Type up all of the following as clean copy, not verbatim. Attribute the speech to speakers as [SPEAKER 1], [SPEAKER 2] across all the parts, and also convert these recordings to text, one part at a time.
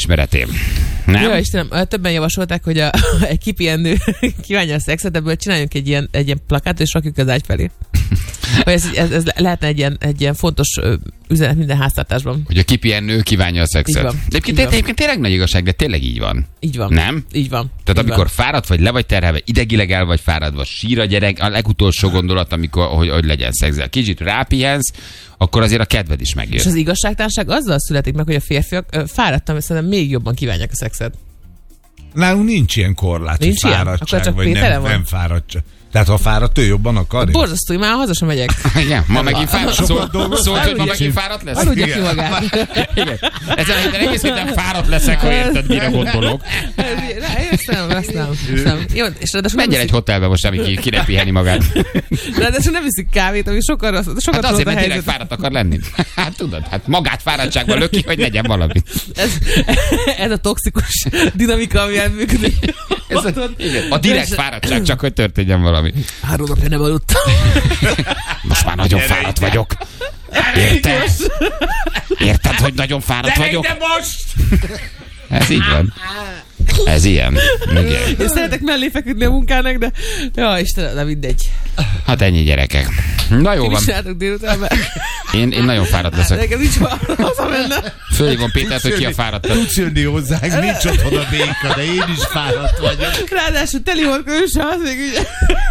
[SPEAKER 1] ismeretén. Nem?
[SPEAKER 2] Jó, Istenem, többen javasolták, hogy egy kipihenő kívánja a szexet, ebből csináljunk egy ilyen plakát, és rakjuk az ágy felé. Ez lehetne egy ilyen fontos üzenet minden háztartásban.
[SPEAKER 1] Hogy a kipihenő kívánja a szexet. Egyébként tényleg nagy igazság, de tényleg így van.
[SPEAKER 2] Így van.
[SPEAKER 1] Nem?
[SPEAKER 2] Így van.
[SPEAKER 1] Tehát
[SPEAKER 2] így
[SPEAKER 1] amikor
[SPEAKER 2] van.
[SPEAKER 1] fáradt vagy, le vagy terhelve, idegileg el vagy fáradva, sír a gyerek, a legutolsó gondolat, amikor, hogy legyen szexel. Kicsit rápihensz, akkor azért a kedved is megjön.
[SPEAKER 2] És az igazságtalanság azzal születik meg, hogy a férfiak fáradtam, és szerintem még jobban kívánják a szexet.
[SPEAKER 3] Nálunk nincs ilyen korlát,
[SPEAKER 2] nincs
[SPEAKER 3] hogy fáradtság,
[SPEAKER 2] csak
[SPEAKER 3] vagy nem fáradtság. Tehát ha fáradt, ő jobban akarja.
[SPEAKER 2] Borzasztó, már haza sem megyek.
[SPEAKER 1] Igen, ma megint fáradt. Szólt, hogy ma megint fáradt lesz?
[SPEAKER 2] Aludja ki magát.
[SPEAKER 1] Igen. Ezen a héten egész héten fáradt leszek, ha érted, mire gondolok.
[SPEAKER 2] Ezt nem. Jó, és
[SPEAKER 1] menjen egy hotelbe most, ami kinek pihenni magát.
[SPEAKER 2] Ráadásul nem viszik kávét, ami sokkal
[SPEAKER 1] hát azért, mert tényleg fáradt akar lenni. Hát tudod, hát magát fáradtságban löki, hogy legyen valami.
[SPEAKER 2] Ez a toxikus dinamika, ami elműködik.
[SPEAKER 1] A direkt fáradtság, csak hogy történjen valami.
[SPEAKER 2] 3 napja nem aludtam.
[SPEAKER 1] Most már nagyon fáradt vagyok. Érted? Érted, hogy nagyon fáradt vagyok?
[SPEAKER 3] De most!
[SPEAKER 1] Ez így van. Ez ilyen. Igen.
[SPEAKER 2] Én szeretek mellé feküdni a munkának, de ja, Istenem, de mindegy.
[SPEAKER 1] Hát ennyi, gyerekek. Na jó van. Én nagyon fáradt leszek.
[SPEAKER 2] Nekem nincs hazamenne.
[SPEAKER 1] Fölhívom Pétert, hogy ki a fáradtat.
[SPEAKER 3] Tudsz jönni hozzánk, nincs otthon a béka, de én is fáradt vagyok.
[SPEAKER 2] Ráadásul teli horkőse, az még ugye.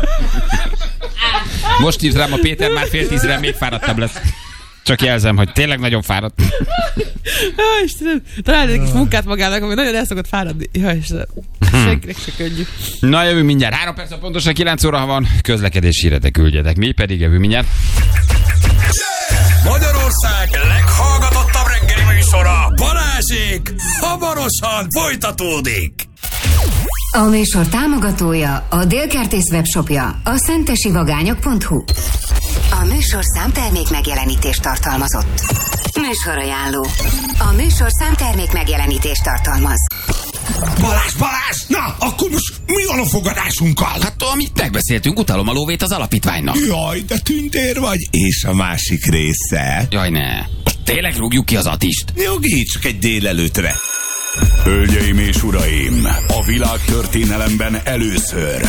[SPEAKER 1] Most írt rám a Péter, már 9:30-re még fáradtabb lesz. Csak jelzem, hogy tényleg nagyon fáradt.
[SPEAKER 2] Ja, Istenem, találj egy kis munkát magának, ami nagyon el szokott fáradni. Ja, Istenem, senkinek se könnyű.
[SPEAKER 1] Na, jövő mindjárt. 3 perc, pontosan 9 óra, ha van közlekedési híretek küldjetek. Mi pedig jövő mindjárt.
[SPEAKER 4] Magyarország leghallgatottabb reggeli műsora, Balázsék hamarosan folytatódik.
[SPEAKER 5] A műsor támogatója a Délkertész webshopja, a szentesivagányok.hu. A műsor számtermék megjelenítést tartalmazott. Műsorajánló. A műsor számtermék megjelenítést tartalmaz.
[SPEAKER 4] Balázs! Na, akkor most mi van a fogadásunkkal?
[SPEAKER 6] Hát amit megbeszéltünk, utalom a lóvét az alapítványnak.
[SPEAKER 4] Jaj, de tündér vagy. És a másik része?
[SPEAKER 6] Jaj, ne. Tényleg rúgjuk ki az Attist?
[SPEAKER 4] Nyugi, csak egy délelőtre.
[SPEAKER 7] Hölgyeim és uraim, a világtörténelemben először